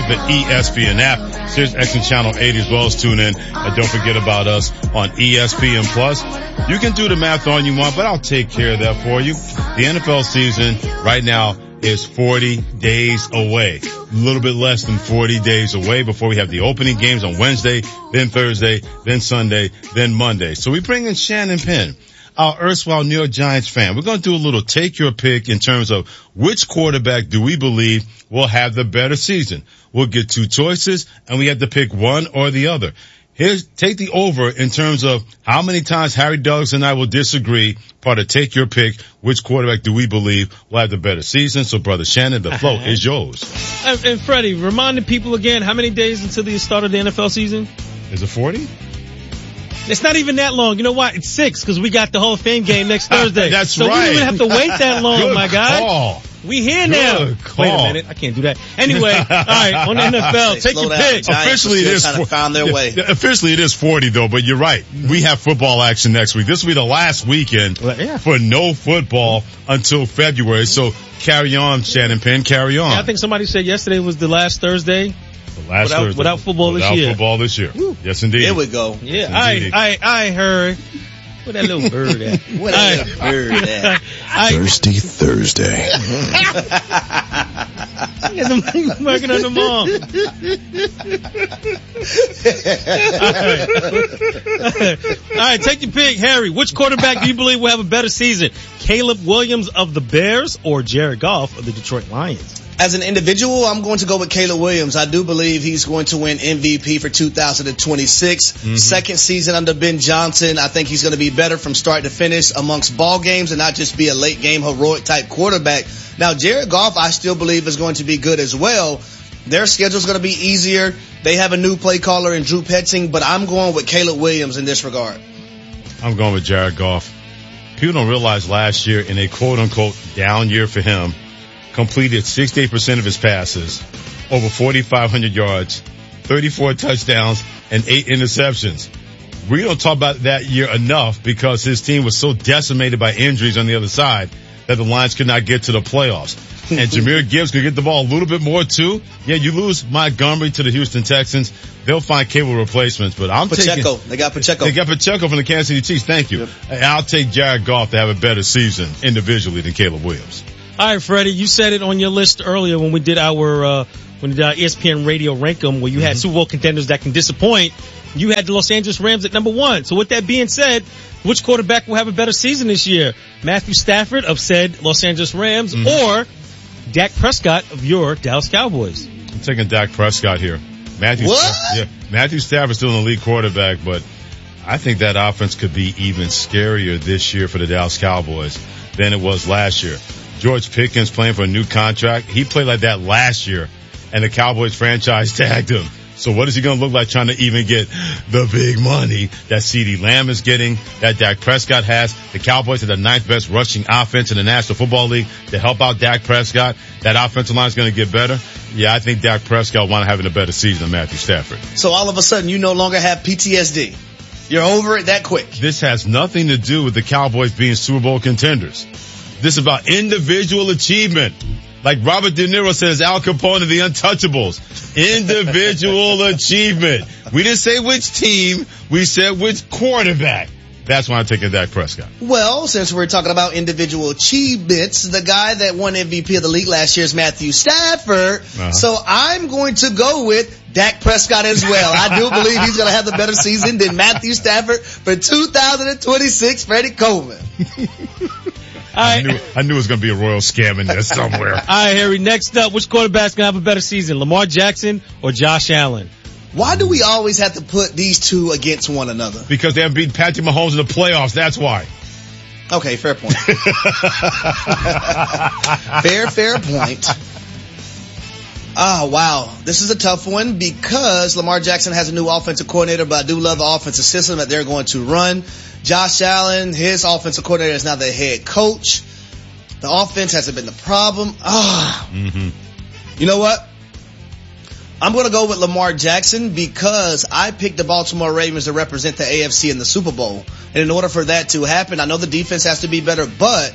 download the ESPN app, Sirius XM Channel 80 as well as tune in. And don't forget about us on ESPN Plus. You can do the math all you want, but I'll take care of that for you. The NFL season right now is 40 days away. A little bit less than 40 days away before we have the opening games on Wednesday, then Thursday, then Sunday, then Monday. So we bring in Shannon Penn, our erstwhile New York Giants fan. We're going to do a little take your pick in terms of which quarterback do we believe will have the better season. We'll get two choices and we have to pick one or the other. Take the over in terms of how many times Harry Douglas and I will disagree. Part of take your pick. Which quarterback do we believe will have the better season? So, Brother Shannon, the flow is yours. And Freddie, remind the people again, how many days until the start of the NFL season? Is it 40? It's not even that long. You know what? It's 6 because we got the Hall of Fame game next Thursday. That's so right. So we don't even have to wait that long, Good my guy. Call. We here now. Good call. Wait a minute. I can't do that. Anyway, all right, on the NFL, take your pick. Officially, it is found their way. Officially, it is 40 though, but you're right. We have football action next week. This will be the last weekend for no football until February. So carry on, Shannon Penn, carry on. Yeah, I think somebody said yesterday was the last Thursday. Thursday. Without football this year. Without football this year. Woo. Yes, indeed. Here we go. Yeah, I heard. Where that little bird at? Where that little bird at? Thirsty Thursday. I'm working on them all. All right, take your pick, Harry. Which quarterback do you believe will have a better season? Caleb Williams of the Bears or Jared Goff of the Detroit Lions? As an individual, I'm going to go with Caleb Williams. I do believe he's going to win MVP for 2026. Mm-hmm. Second season under Ben Johnson. I think he's going to be better from start to finish amongst ball games and not just be a late game heroic type quarterback. Now, Jared Goff, I still believe is going to be good as well. Their schedule is going to be easier. They have a new play caller in Drew Petzing, but I'm going with Caleb Williams in this regard. I'm going with Jared Goff. People don't realize last year in a quote unquote down year for him, completed 68% of his passes, over 4,500 yards, 34 touchdowns, and 8 interceptions. We don't talk about that year enough because his team was so decimated by injuries on the other side that the Lions could not get to the playoffs. And Jahmyr Gibbs could get the ball a little bit more too. Yeah, you lose Montgomery to the Houston Texans. They'll find capable replacements, but Pacheco. They got Pacheco. They got Pacheco from the Kansas City Chiefs. Thank you. Yep. I'll take Jared Goff to have a better season individually than Caleb Williams. All right, Freddie, you said it on your list earlier when we did our ESPN Radio Rank-'em, where you had Super Bowl contenders that can disappoint. You had the Los Angeles Rams at number 1. So with that being said, which quarterback will have a better season this year? Matthew Stafford of said Los Angeles Rams or Dak Prescott of your Dallas Cowboys? I'm taking Dak Prescott here. Matthew Stafford's still an elite quarterback, but I think that offense could be even scarier this year for the Dallas Cowboys than it was last year. George Pickens playing for a new contract. He played like that last year, and the Cowboys franchise tagged him. So what is he going to look like trying to even get the big money that CeeDee Lamb is getting, that Dak Prescott has? The Cowboys are the 9th best rushing offense in the National Football League to help out Dak Prescott. That offensive line is going to get better. Yeah, I think Dak Prescott will having a better season than Matthew Stafford. So all of a sudden you no longer have PTSD. You're over it that quick. This has nothing to do with the Cowboys being Super Bowl contenders. This is about individual achievement. Like Robert De Niro says, Al Capone of the Untouchables. Individual achievement. We didn't say which team. We said which quarterback. That's why I'm taking Dak Prescott. Well, since we're talking about individual achievements, the guy that won MVP of the league last year is Matthew Stafford. So I'm going to go with Dak Prescott as well. I do believe he's going to have the better season than Matthew Stafford for 2026, Freddie Coleman. I knew it was going to be a royal scam in there somewhere. All right, Harry, next up, which quarterback's going to have a better season, Lamar Jackson or Josh Allen? Why do we always have to put these two against one another? Because they haven't beaten Patrick Mahomes in the playoffs, that's why. Okay, fair point. Fair point. Oh, wow. This is a tough one because Lamar Jackson has a new offensive coordinator, but I do love the offensive system that they're going to run. Josh Allen, his offensive coordinator is now the head coach. The offense hasn't been the problem. You know what? I'm going to go with Lamar Jackson because I picked the Baltimore Ravens to represent the AFC in the Super Bowl. And in order for that to happen, I know the defense has to be better, but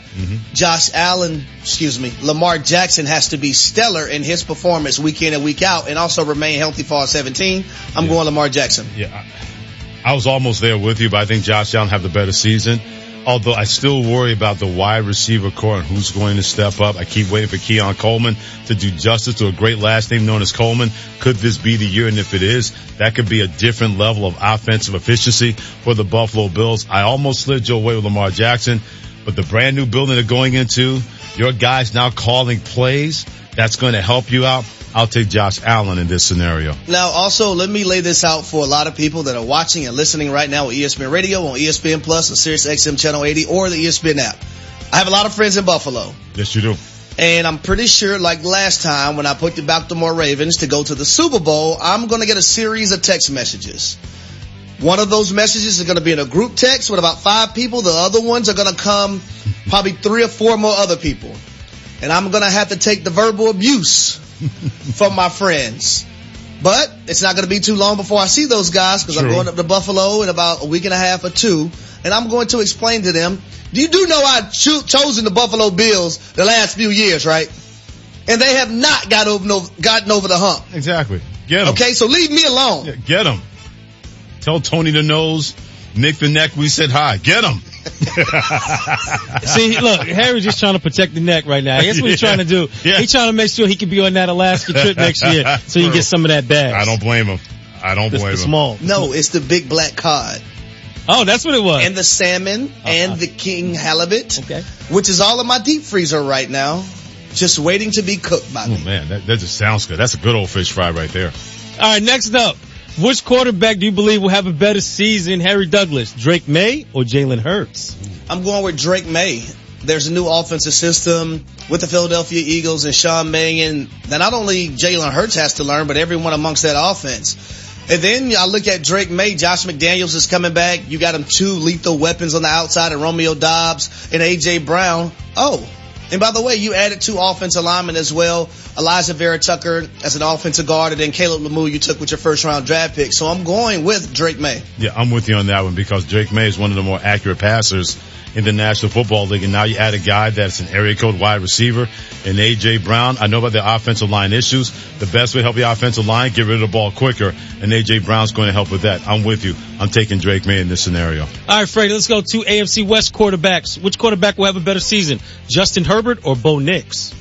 Lamar Jackson has to be stellar in his performance week in and week out and also remain healthy for all 17. I'm going Lamar Jackson. Yeah, I was almost there with you, but I think Josh Allen have the better season. Although I still worry about the wide receiver core and who's going to step up. I keep waiting for Keon Coleman to do justice to a great last name known as Coleman. Could this be the year? And if it is, that could be a different level of offensive efficiency for the Buffalo Bills. I almost slid you away with Lamar Jackson, but the brand new building they're going into, your guys now calling plays, that's going to help you out. I'll take Josh Allen in this scenario. Now, also, let me lay this out for a lot of people that are watching and listening right now on ESPN Radio, on ESPN Plus, on Sirius XM Channel 80, or the ESPN app. I have a lot of friends in Buffalo. Yes, you do. And I'm pretty sure, like last time when I picked the Baltimore Ravens to go to the Super Bowl, I'm going to get a series of text messages. One of those messages is going to be in a group text with about 5 people. The other ones are going to come probably 3 or 4 more other people. And I'm going to have to take the verbal abuse from my friends. But it's not going to be too long before I see those guys because I'm going up to Buffalo in about a week and a half or 2. And I'm going to explain to them, you do know I've chosen the Buffalo Bills the last few years, right? And they have not gotten over the hump. Exactly. Get them. Okay, so leave me alone. Yeah, get them. Tell Tony the Nose, Nick the Neck, we said hi. Get them. See, look, Harry's just trying to protect the neck right now. That's what he's trying to do. Yeah. He's trying to make sure he can be on that Alaska trip next year so you can get some of that bag. I don't blame him. Small. No, it's the big black cod. Oh, that's what it was. And the salmon and the king halibut, okay, which is all in my deep freezer right now, just waiting to be cooked by me. Oh man, that just sounds good. That's a good old fish fry right there. All right, next up. Which quarterback do you believe will have a better season, Harry Douglas, Drake May or Jalen Hurts? I'm going with Drake May. There's a new offensive system with the Philadelphia Eagles and Sean Mannion that not only Jalen Hurts has to learn, but everyone amongst that offense. And then I look at Drake May. Josh McDaniels is coming back. You got him 2 lethal weapons on the outside of Romeo Doubs and A.J. Brown. Oh, and by the way, you added 2 offensive linemen as well. Elijah Vera Tucker as an offensive guard, and then Caleb Lemieux you took with your first round draft pick. So I'm going with Drake May. Yeah, I'm with you on that one because Drake May is one of the more accurate passers in the National Football League. And now you add a guy that's an area code wide receiver and A.J. Brown. I know about the offensive line issues. The best way to help the offensive line, get rid of the ball quicker. And A.J. Brown's going to help with that. I'm with you. I'm taking Drake May in this scenario. All right, Freddie, let's go to AFC West quarterbacks. Which quarterback will have a better season? Justin Herbert or Bo Nix?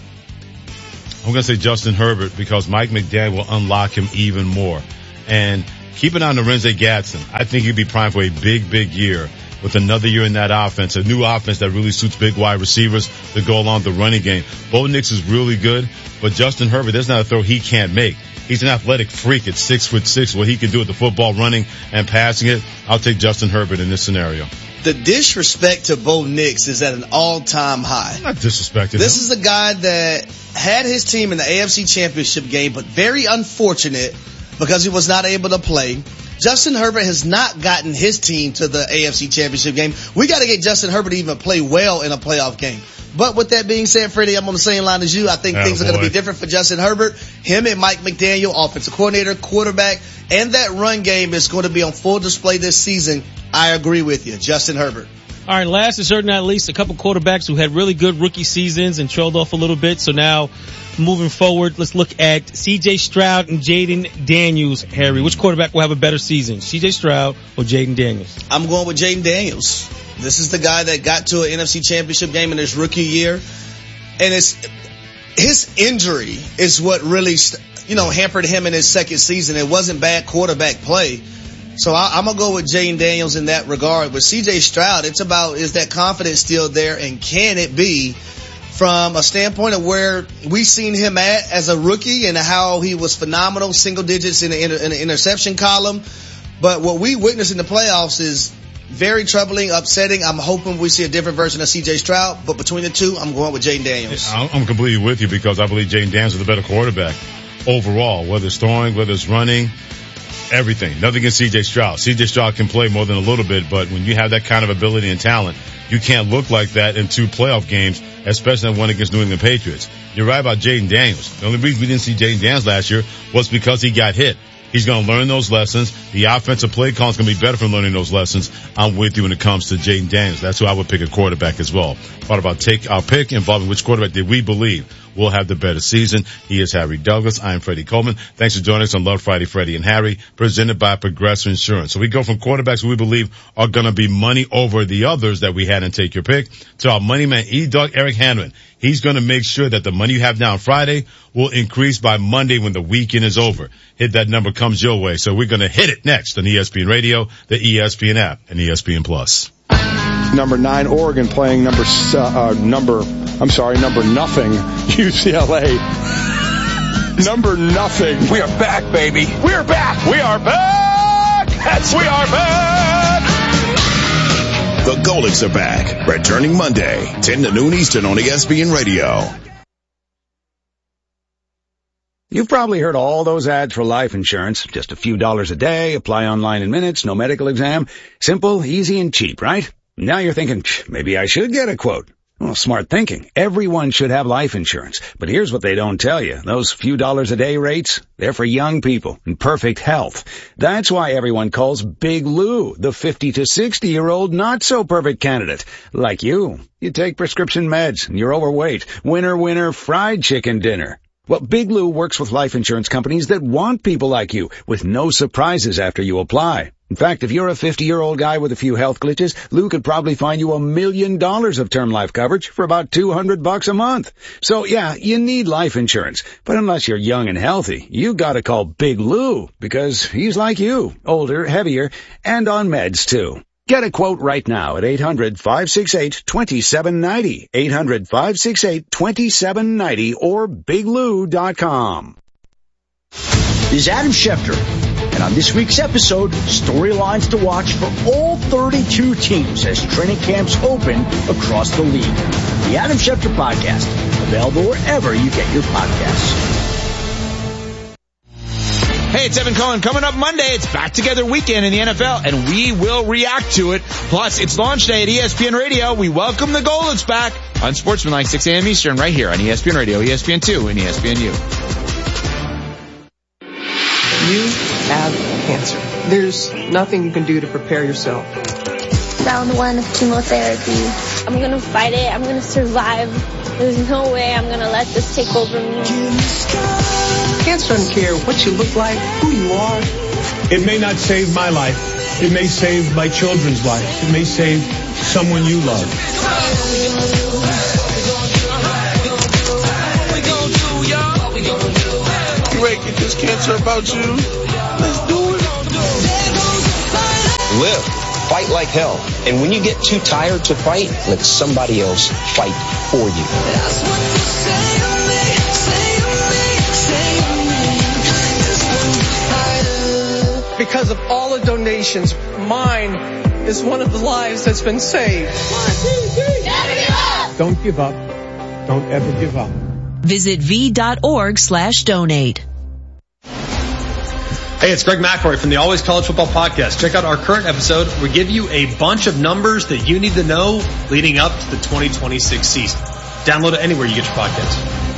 I'm going to say Justin Herbert because Mike McDaniel will unlock him even more. And keep an eye on Lorenzo Gatson. I think he'd be primed for a big, big year with another year in that offense, a new offense that really suits big wide receivers to go along the running game. Bo Nix is really good, but Justin Herbert, there's not a throw he can't make. He's an athletic freak at 6'6", what he can do with the football running and passing it. I'll take Justin Herbert in this scenario. The disrespect to Bo Nix is at an all-time high. I'm not disrespecting him. This is a guy that had his team in the AFC Championship game, but very unfortunate because he was not able to play. Justin Herbert has not gotten his team to the AFC Championship game. We got to get Justin Herbert to even play well in a playoff game. But with that being said, Freddie, I'm on the same line as you. I think things are going to be different for Justin Herbert. Him and Mike McDaniel, offensive coordinator, quarterback, and that run game is going to be on full display this season. I agree with you. Justin Herbert. All right, last and certainly not least, a couple quarterbacks who had really good rookie seasons and trailed off a little bit. So now, moving forward, let's look at C.J. Stroud and Jaden Daniels. Harry, which quarterback will have a better season, C.J. Stroud or Jaden Daniels? I'm going with Jaden Daniels. This is the guy that got to an NFC Championship game in his rookie year. And his injury is what really, hampered him in his second season. It wasn't bad quarterback play. So I'm going to go with Jaden Daniels in that regard. With C.J. Stroud, it's about, is that confidence still there, and can it be from a standpoint of where we've seen him at as a rookie and how he was phenomenal, single digits in the interception column. But what we witnessed in the playoffs is very troubling, upsetting. I'm hoping we see a different version of C.J. Stroud, but between the two, I'm going with Jaden Daniels. I'm completely with you because I believe Jaden Daniels is the better quarterback overall, whether it's throwing, whether it's running. Everything. Nothing against C.J. Stroud. C.J. Stroud can play more than a little bit, but when you have that kind of ability and talent, You can't look like that in 2 playoff games, especially one against New England Patriots. You're right about Jaden Daniels. The only reason we didn't see Jaden Daniels last year was because he got hit. He's going to learn those lessons. The offensive play call is going to be better from learning those lessons. I'm with you when it comes to Jaden Daniels. That's who I would pick a quarterback as well. Thought about our pick involving which quarterback did we believe will have the better season. He is Harry Douglas. I am Freddie Coleman. Thanks for joining us on Love Friday, Freddie and Harry, presented by Progressive Insurance. So we go from quarterbacks who we believe are going to be money over the others that we had in Take Your Pick to our money man, E-Dog Eric Hanman. He's going to make sure that the money you have now on Friday will increase by Monday when the weekend is over. Hit that number comes your way. So we're going to hit it next on ESPN Radio, the ESPN app, and ESPN Plus. Number 9, Oregon playing number nothing, UCLA. Number nothing. We are back, baby. We are back. We are back. We are back. The Golics are back, returning Monday, 10 to noon Eastern on ESPN Radio. You've probably heard all those ads for life insurance. Just a few dollars a day, apply online in minutes, no medical exam. Simple, easy, and cheap, right? Now you're thinking, maybe I should get a quote. Well, smart thinking. Everyone should have life insurance. But here's what they don't tell you. Those few dollars a day rates, they're for young people in perfect health. That's why everyone calls Big Lou the 50 to 60-year-old not-so-perfect candidate. Like you. You take prescription meds and you're overweight. Winner, winner, fried chicken dinner. Well, Big Lou works with life insurance companies that want people like you with no surprises after you apply. In fact, if you're a 50-year-old guy with a few health glitches, Lou could probably find you $1 million of term life coverage for about $200 a month. So yeah, you need life insurance. But unless you're young and healthy, you gotta call Big Lou because he's like you, older, heavier, and on meds too. Get a quote right now at 800-568-2790, 800-568-2790, or biglou.com. This is Adam Schefter, and on this week's episode, storylines to watch for all 32 teams as training camps open across the league. The Adam Schefter Podcast, available wherever you get your podcasts. Hey, it's Evan Cohen. Coming up Monday, it's Back Together Weekend in the NFL, and we will react to it. Plus, it's launch day at ESPN Radio. We welcome the Golics back on Sportsmanlike 6 a.m. Eastern right here on ESPN Radio, ESPN2, and ESPNU. You have cancer. There's nothing you can do to prepare yourself. Round 1 of chemotherapy. I'm going to fight it. I'm going to survive. There's no way I'm going to let this take over me. Cancer doesn't care what you look like, who you are. It may not save my life. It may save my children's lives. It may save someone you love. You ready to get this cancer about you? Let's do it. Live. Fight like hell. And when you get too tired to fight, let somebody else fight for you. That's what you say to me, Because of all the donations, mine is one of the lives that's been saved. 1, 2, 3. Never give up. Don't give up. Don't ever give up. Visit v.org/donate. Hey, it's Greg McElroy from the Always College Football Podcast. Check out our current episode. We give you a bunch of numbers that you need to know leading up to the 2026 season. Download it anywhere you get your podcasts.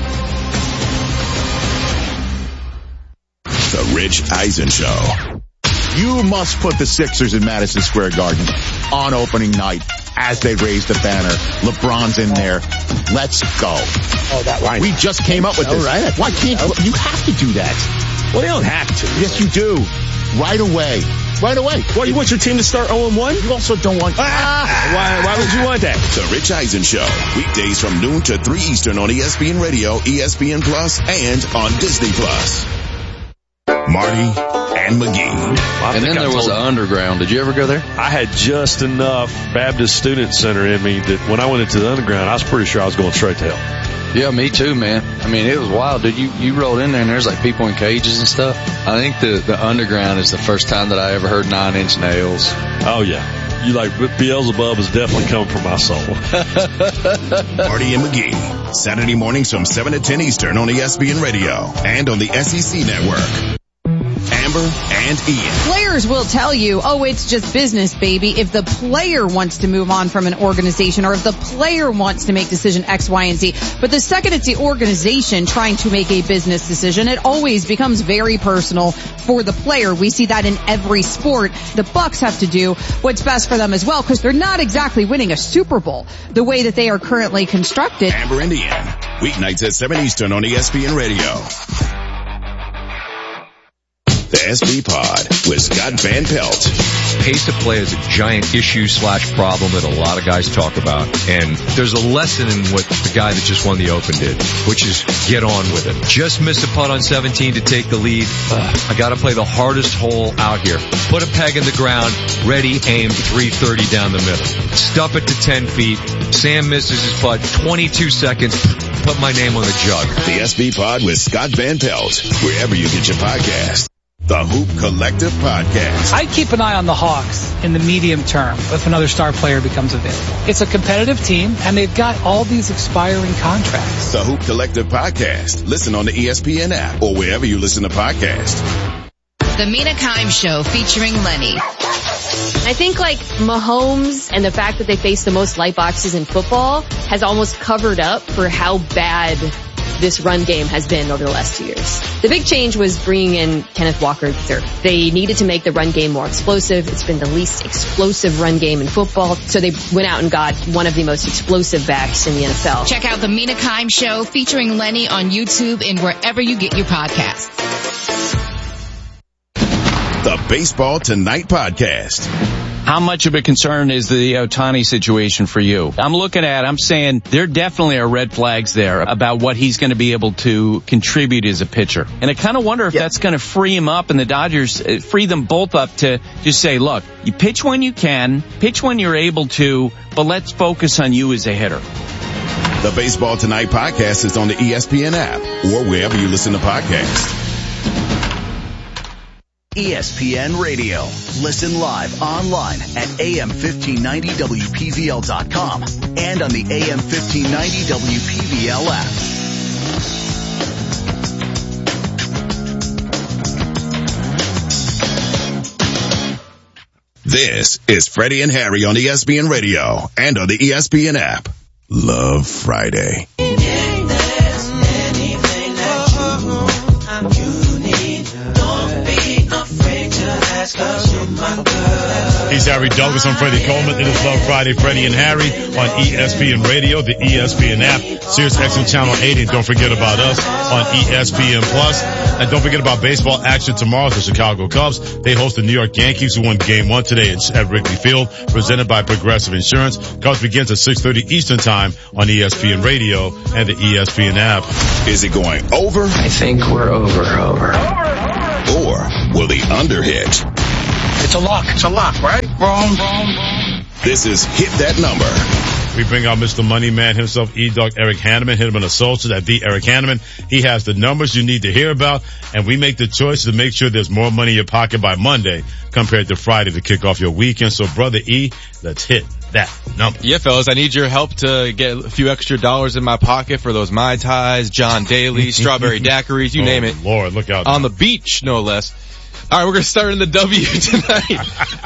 The Rich Eisen Show. You must put the Sixers in Madison Square Garden on opening night as they raise the banner. LeBron's in there. Let's go. Oh, that line. We just came up with this. Right. Why can't you have to do that? Well, you don't have to. Yes, you do. Right away. Right away. Well, you want your team to start 0-1? You also don't want... Why would you want that? The Rich Eisen Show. Weekdays from noon to 3 Eastern on ESPN Radio, ESPN Plus, and on Disney Plus. Marty and McGee. And then there was the Underground. Did you ever go there? I had just enough Baptist Student Center in me that when I went into the Underground, I was pretty sure I was going straight to hell. Yeah, me too, man. I mean, it was wild, dude. You rolled in there and there's like people in cages and stuff. I think the Underground is the first time that I ever heard 9 Inch Nails. Oh, yeah. You like Beelzebub is definitely coming from my soul. Marty and McGee. Saturday mornings from 7 to 10 Eastern on ESPN Radio and on the SEC Network. And Amber and Ian. Players will tell you, oh, it's just business, baby, if the player wants to move on from an organization or if the player wants to make decision X, Y, and Z. But the second it's the organization trying to make a business decision, it always becomes very personal for the player. We see that in every sport. The Bucks have to do what's best for them as well because they're not exactly winning a Super Bowl the way that they are currently constructed. Amber and Ian, weeknights at 7 Eastern on ESPN Radio. The SB Pod with Scott Van Pelt. Pace of play is a giant issue / problem that a lot of guys talk about. And there's a lesson in what the guy that just won the Open did, which is get on with it. Just miss a putt on 17 to take the lead. I got to play the hardest hole out here. Put a peg in the ground, ready, aim, 330 down the middle. Stuff it to 10 feet. Sam misses his putt, 22 seconds. Put my name on the jug. The SB Pod with Scott Van Pelt, wherever you get your podcast. The Hoop Collective Podcast. I'd keep an eye on the Hawks in the medium term if another star player becomes available. It's a competitive team, and they've got all these expiring contracts. The Hoop Collective Podcast. Listen on the ESPN app or wherever you listen to podcasts. The Mina Kimes Show featuring Lenny. I think like Mahomes and the fact that they face the most light boxes in football has almost covered up for how bad this run game has been over the last 2 years. The big change was bringing in Kenneth Walker III. They needed to make the run game more explosive. It's been the least explosive run game in football, so they went out and got one of the most explosive backs in the NFL. Check out the Mina Kimes Show featuring Lenny on YouTube and wherever you get your podcasts. The Baseball Tonight Podcast. How much of a concern is the Ohtani situation for you? I'm saying there definitely are red flags there about what he's going to be able to contribute as a pitcher. And I kind of wonder if that's going to free him up and the Dodgers free them both up to just say, look, you pitch when you can, pitch when you're able to, but let's focus on you as a hitter. The Baseball Tonight Podcast is on the ESPN app or wherever you listen to podcasts. ESPN Radio. Listen live online at AM1590WPVL.com and on the AM1590 WPVL app. This is Freddie and Harry on ESPN Radio and on the ESPN app. Love Friday. He's Harry Douglas. I'm Freddie Coleman. It is Love Friday, Freddie and Harry on ESPN Radio, the ESPN app, Sirius XM Channel 80. And don't forget about us on ESPN Plus. And don't forget about baseball action tomorrow. The Chicago Cubs, they host the New York Yankees, who won Game 1 today at Wrigley Field, presented by Progressive Insurance. Cubs begins at 6:30 Eastern Time on ESPN Radio and the ESPN app. Is it going over? I think we're over. Or will the under hit? It's a lock, right? Wrong. This is Hit That Number. We bring out Mr. Money Man himself, E-Dog Eric Hanneman. Hit him on the socials at the Eric Hanneman. He has the numbers you need to hear about, and we make the choice to make sure there's more money in your pocket by Monday compared to Friday to kick off your weekend. So, Brother E, let's hit that number. Yeah, fellas, I need your help to get a few extra dollars in my pocket for those Mai Tais, John Daly, strawberry daiquiris, you name it. Lord, look out. On the beach, no less. All right, we're going to start in the W tonight.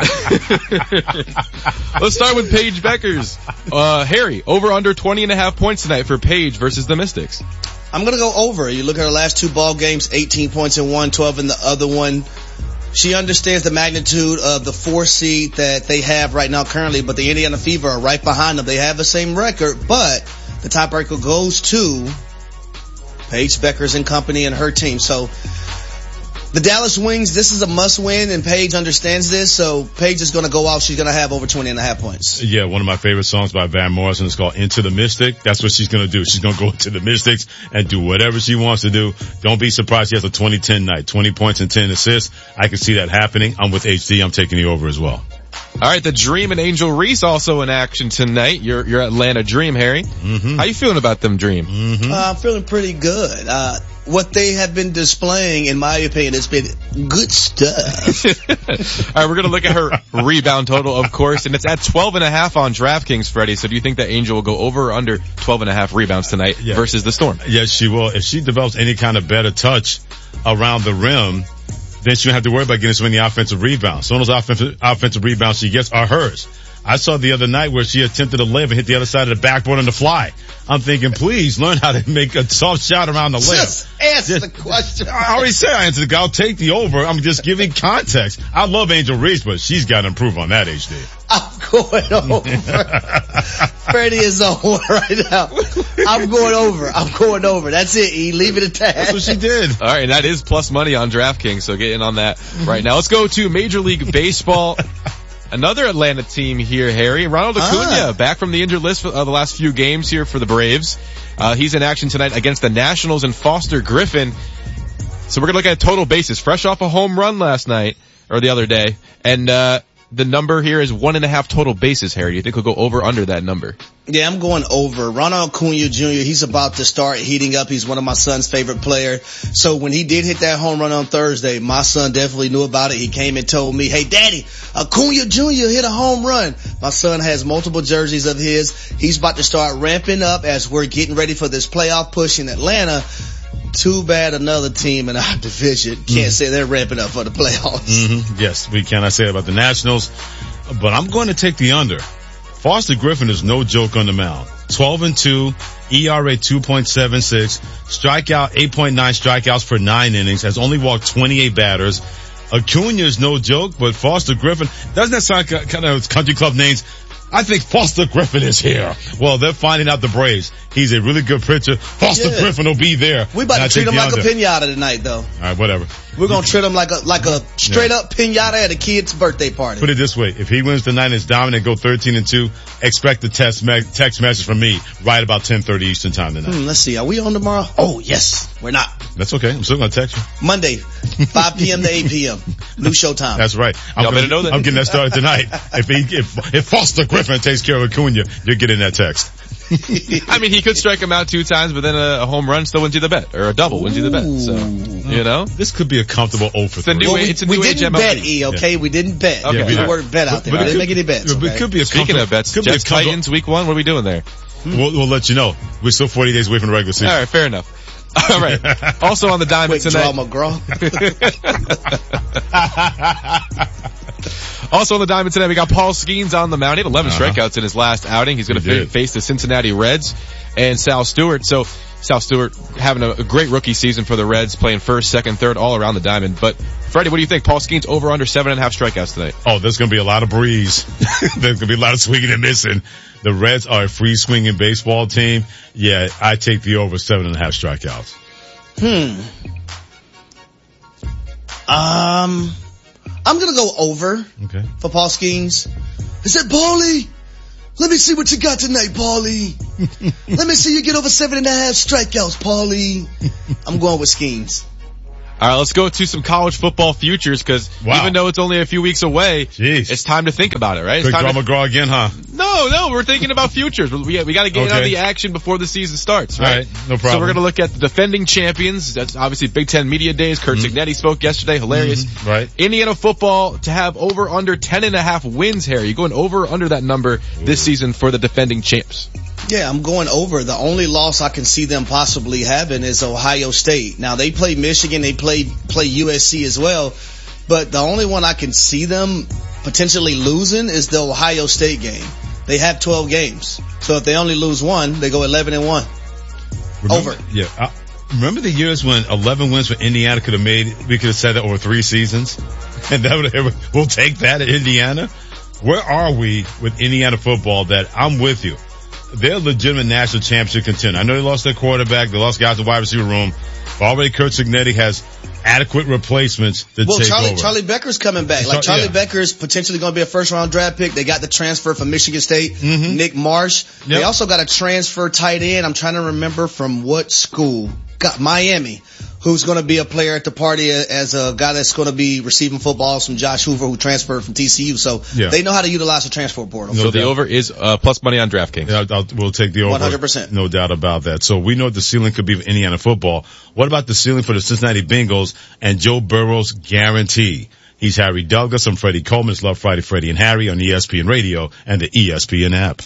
Let's start with Paige Beckers. Harry, over under 20.5 points tonight for Paige versus the Mystics. I'm going to go over. You look at her last two ball games, 18 points in one, 12 in the other one. She understands the magnitude of the 4 seed that they have right now currently, but the Indiana Fever are right behind them. They have the same record, but the tiebreaker goes to Paige Beckers and company and her team. So the Dallas Wings, this is a must-win, and Paige understands this, so Paige is going to go out. She's going to have over 20.5 points. Yeah, one of my favorite songs by Van Morrison is called Into the Mystic. That's what she's going to do. She's going to go into the Mystics and do whatever she wants to do. Don't be surprised she has a 20-10 night, 20 points and 10 assists. I can see that happening. I'm with HD. I'm taking the over as well. All right, the Dream and Angel Reese also in action tonight. Your Atlanta Dream, Harry. Mm-hmm. How you feeling about them, Dream? Mm-hmm. I'm feeling pretty good. What they have been displaying, in my opinion, has been good stuff. All right, we're going to look at her rebound total, of course, and it's at 12.5 on DraftKings, Freddie. So do you think that Angel will go over or under 12.5 rebounds tonight versus the Storm? Yes, she will. If she develops any kind of better touch around the rim, then she won't have to worry about getting so many offensive rebounds. Some of those offensive rebounds she gets are hers. I saw the other night where she attempted a layup and hit the other side of the backboard on the fly. I'm thinking, please learn how to make a soft shot around the layup. Just answer the question. I already said I answered. I'll take the over. I'm just giving context. I love Angel Reese, but she's got to improve on that, HD. I'm going over. Freddie is on right now. I'm going over. That's it, E. Leave it at that. That's what she did. All right, and that is plus money on DraftKings, so get in on that right now. Let's go to Major League Baseball. Another Atlanta team here, Harry. Ronald Acuna, back from the injured list for the last few games here for the Braves. He's in action tonight against the Nationals and Foster Griffin. So we're going to look at total bases. Fresh off a home run last night, or the other day. And the number here is 1.5 total bases, Harry. Do you think he'll go over under that number? Yeah, I'm going over. Ronald Acuna Jr., he's about to start heating up. He's one of my son's favorite players. So when he did hit that home run on Thursday, my son definitely knew about it. He came and told me, hey, Daddy, Acuna Jr. hit a home run. My son has multiple jerseys of his. He's about to start ramping up as we're getting ready for this playoff push in Atlanta. Too bad another team in our division can't say they're ramping up for the playoffs. Mm-hmm. Yes, we cannot say it about the Nationals, but I'm going to take the under. Foster Griffin is no joke on the mound. 12-2, ERA 2.76, strikeout 8.9 strikeouts per 9 innings, has only walked 28 batters. Acuna is no joke, but Foster Griffin, doesn't that sound kind of country club names? I think Foster Griffin is here. Well, they're finding out the Braves. He's a really good pitcher. Foster Griffin will be there. We about to treat him like a pinata tonight, though. All right, whatever. We're going to treat him like a straight up pinata at a kid's birthday party. Put it this way. If he wins tonight and is dominant, go 13-2, expect a text message from me right about 10:30 Eastern time tonight. Let's see. Are we on tomorrow? Oh, yes. We're not. That's okay. I'm still going to text you. Monday, 5 p.m. to 8 p.m. New show time. That's right. I'm getting that started tonight. If Foster Griffin takes care of Acuna, you're getting that text. I mean, he could strike him out 2 times, but then a home run still wins you the bet, or a double wins you the bet. So, you know, this could be a comfortable 0 for 3. It's a new age MLB. We didn't bet, E. Okay, yeah. We didn't bet. Okay, use the word bet out there. We didn't make any bets. Okay? It could be a Speaking of bets, Jets Titans week 1. What are we doing there? We'll let you know. We're still 40 days away from the regular season. All right, fair enough. All right. Also on the diamond tonight. Also on the diamond tonight, we got Paul Skeens on the mound. He had 11 strikeouts in his last outing. He's going to face the Cincinnati Reds and Sal Stewart. So Sal Stewart having a great rookie season for the Reds, playing first, second, third, all around the diamond. But Freddie, what do you think? Paul Skeens over under 7.5 strikeouts tonight. Oh, there's going to be a lot of breeze. There's going to be a lot of swinging and missing. The Reds are a free swinging baseball team. Yeah, I take the over 7.5 strikeouts. I'm going to go over for Paul Skeens. I said, Paulie, let me see what you got tonight, Paulie. Let me see you get over 7.5 strikeouts, Paulie. I'm going with Skeens. All right, let's go to some college football futures because even though it's only a few weeks away, it's time to think about it, right? Quick draw McGraw again, huh? No, we're thinking about futures. We got to get on the action before the season starts, right? All right, no problem. So we're going to look at the defending champions. That's obviously Big Ten Media Days. Kurt Cignetti spoke yesterday. Hilarious. Right. Indiana football to have over under 10.5 wins, Harry. You going over or under that number this season for the defending champs? Yeah, I'm going over. The only loss I can see them possibly having is Ohio State. Now, they play Michigan, they play USC as well, but the only one I can see them potentially losing is the Ohio State game. They have 12 games. So if they only lose one, they go 11-1. Over. Yeah. Remember the years when 11 wins for Indiana we could have said that over 3 seasons? And we'll take that at Indiana? Where are we with Indiana football that I'm with you? They're a legitimate national championship contender. I know they lost their quarterback. They lost guys in the wide receiver room. But already Kurt Cignetti has adequate replacements to take over. Charlie Becker's coming back. Charlie Becker's potentially going to be a first-round draft pick. They got the transfer from Michigan State, Nick Marsh. Yep. They also got a transfer tight end. I'm trying to remember from what school. Miami, who's going to be a player at the party as a guy that's going to be receiving footballs from Josh Hoover, who transferred from TCU. So they know how to utilize the transfer portal. So the over is plus money on DraftKings. Yeah, we'll take the over. 100%. No doubt about that. So we know what the ceiling could be for Indiana football. What about the ceiling for the Cincinnati Bengals and Joe Burrow's guarantee? He's Harry Douglas. I'm Freddie Coleman. It's Love Friday, Freddie and Harry on ESPN Radio and the ESPN app.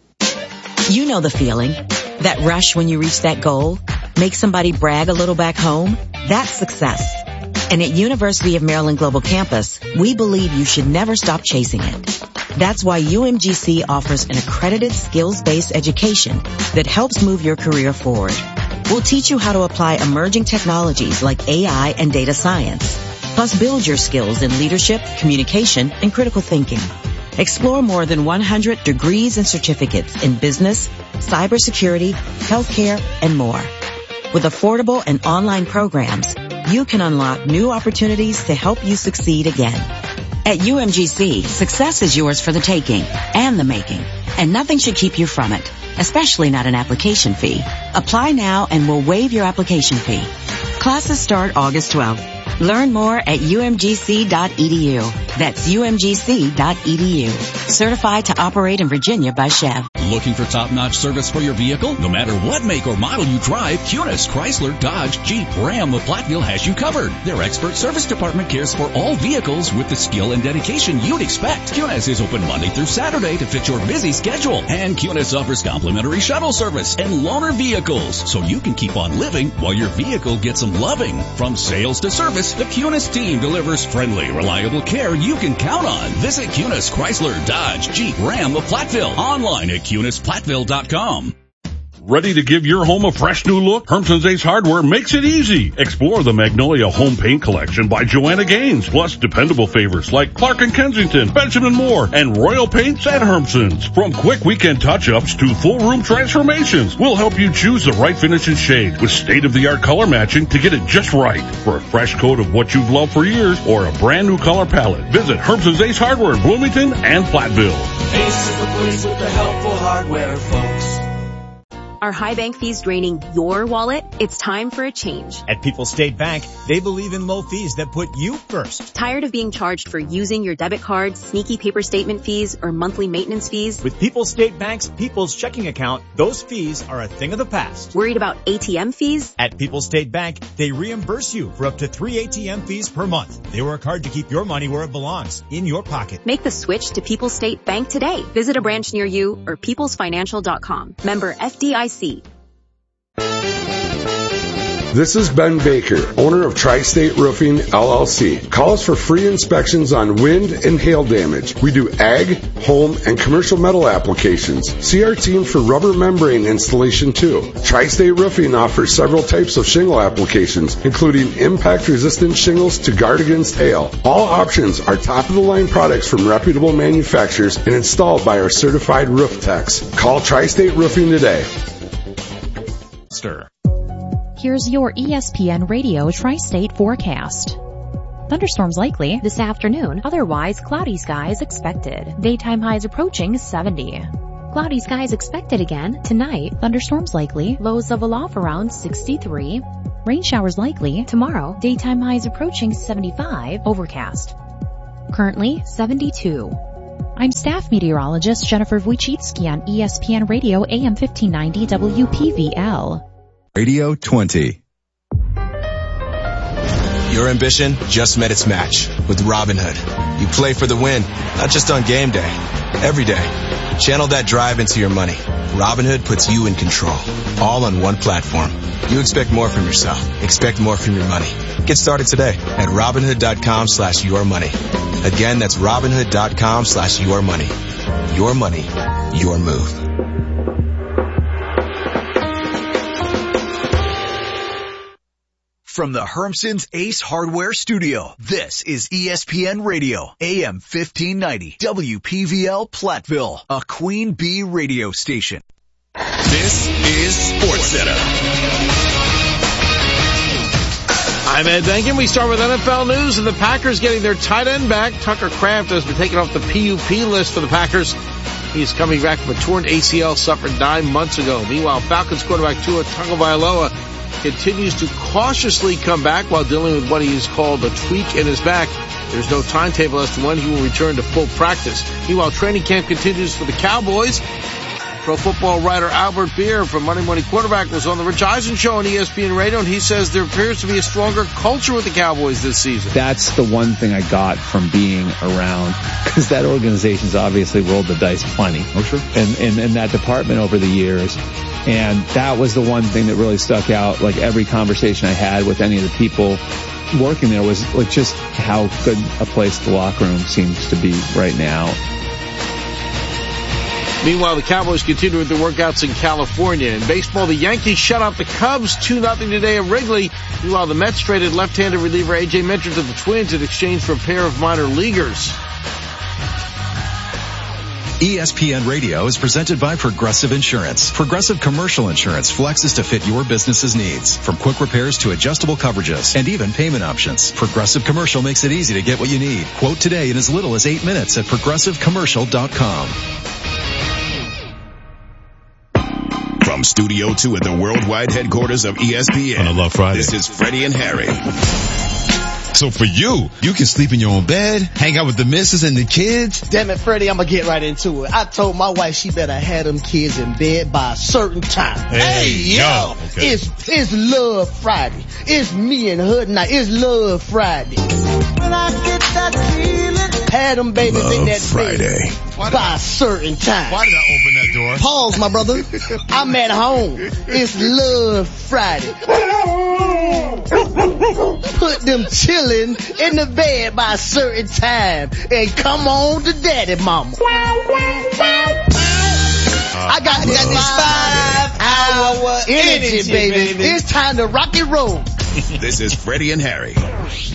You know the feeling. That rush when you reach that goal. Make somebody brag a little back home. That's success. And at University of Maryland Global Campus, we believe you should never stop chasing it. That's why UMGC offers an accredited skills-based education that helps move your career forward. We'll teach you how to apply emerging technologies like AI and data science, plus build your skills in leadership, communication, and critical thinking. Explore more than 100 degrees and certificates in business, cybersecurity, healthcare, and more. With affordable and online programs, you can unlock new opportunities to help you succeed again. At UMGC, success is yours for the taking and the making, and nothing should keep you from it, especially not an application fee. Apply now and we'll waive your application fee. Classes start August 12th. Learn more at umgc.edu. That's umgc.edu. Certified to operate in Virginia by Chev. Looking for top-notch service for your vehicle? No matter what make or model you drive, Cunis, Chrysler, Dodge, Jeep, Ram of Platteville has you covered. Their expert service department cares for all vehicles with the skill and dedication you'd expect. Cunis is open Monday through Saturday to fit your busy schedule. And Cunis offers complimentary shuttle service and loaner vehicles, so you can keep on living while your vehicle gets some loving. From sales to service, the Cunis team delivers friendly, reliable care you can count on. Visit Cunis, Chrysler, Dodge, Jeep, Ram of Platteville. Online at CunisPlatteville.com. Ready to give your home a fresh new look? Hermson's Ace Hardware makes it easy. Explore the Magnolia Home Paint Collection by Joanna Gaines, plus dependable favorites like Clark & Kensington, Benjamin Moore, and Royal Paints at Hermson's. From quick weekend touch-ups to full room transformations, we'll help you choose the right finish and shade with state-of-the-art color matching to get it just right. For a fresh coat of what you've loved for years or a brand new color palette, visit Hermson's Ace Hardware in Bloomington and Platteville. Ace is the place with the helpful hardware, folks. Are high bank fees draining your wallet? It's time for a change. At People's State Bank, they believe in low fees that put you first. Tired of being charged for using your debit card, sneaky paper statement fees, or monthly maintenance fees? With People's State Bank's People's Checking Account, those fees are a thing of the past. Worried about ATM fees? At People's State Bank, they reimburse you for up to 3 ATM fees per month. They work hard to keep your money where it belongs, in your pocket. Make the switch to People's State Bank today. Visit a branch near you or peoplesfinancial.com. Member FDIC. This is Ben Baker, owner of Tri-State Roofing, LLC. Call us for free inspections on wind and hail damage. We do ag, home, and commercial metal applications. See our team for rubber membrane installation too. Tri-State Roofing offers several types of shingle applications, including impact-resistant shingles to guard against hail. All options are top-of-the-line products from reputable manufacturers and installed by our certified roof techs. Call Tri-State Roofing today. Here's your ESPN Radio Tri-State forecast. Thunderstorms likely this afternoon, otherwise cloudy skies expected. Daytime highs approaching 70. Cloudy skies expected again tonight. Thunderstorms likely, lows level off around 63. Rain showers likely tomorrow. Daytime highs approaching 75. Overcast. Currently 72. I'm staff meteorologist Jennifer Wojcicki on ESPN Radio AM 1590 WPVL. Radio 20. Your ambition just met its match with Robinhood. You play for the win, not just on game day, every day. Channel that drive into your money. Robinhood puts you in control, all on one platform. You expect more from yourself. Expect more from your money. Get started today at Robinhood.com/yourmoney. Again, that's Robinhood.com/yourmoney. Your money, your move. From the Hermson's Ace Hardware Studio, this is ESPN Radio, AM 1590, WPVL Platteville, a Queen Bee radio station. This is SportsCenter. I'm Ed Denkin. We start with NFL news and the Packers getting their tight end back. Tucker Kraft has been taken off the PUP list for the Packers. He's coming back from a torn ACL suffered 9 months ago. Meanwhile, Falcons quarterback Tua Tagovailoa continues to cautiously come back while dealing with what he has called a tweak in his back. There's no timetable as to when he will return to full practice. Meanwhile, training camp continues for the Cowboys. Pro Football writer Albert Beer from Monday Morning Quarterback was on the Rich Eisen Show on ESPN Radio, and he says there appears to be a stronger culture with the Cowboys this season. That's the one thing I got from being around, because that organization's obviously rolled the dice plenty. Oh, sure. And that department over the years. And that was the one thing that really stuck out, like every conversation I had with any of the people working there was like just how good a place the locker room seems to be right now. Meanwhile, the Cowboys continue with their workouts in California. In baseball, the Yankees shut out the Cubs 2-0 today at Wrigley. Meanwhile, the Mets traded left-handed reliever A.J. Minter to the Twins in exchange for a pair of minor leaguers. ESPN Radio is presented by Progressive Insurance. Progressive Commercial Insurance flexes to fit your business's needs. From quick repairs to adjustable coverages and even payment options. Progressive Commercial makes it easy to get what you need. Quote today in as little as 8 minutes at progressivecommercial.com. From Studio 2 at the worldwide headquarters of ESPN. On a Love Friday. This is Freddie and Harry. So for you can sleep in your own bed, hang out with the missus and the kids. Damn it, Freddie, I'm gonna get right into it. I told my wife she better have them kids in bed by a certain time. Hey, yo. Okay. It's Love Friday. It's me and her tonight. It's Love Friday. When I get that feeling, have them babies Love in that Friday. bed by a certain time. Why did I open that door? Pause, my brother. I'm at home. It's Love Friday. Put them chillin' in the bed by a certain time and come on to daddy mama. I got that 5 hour energy, baby. It's time to rock and roll. This is Freddie and Harry.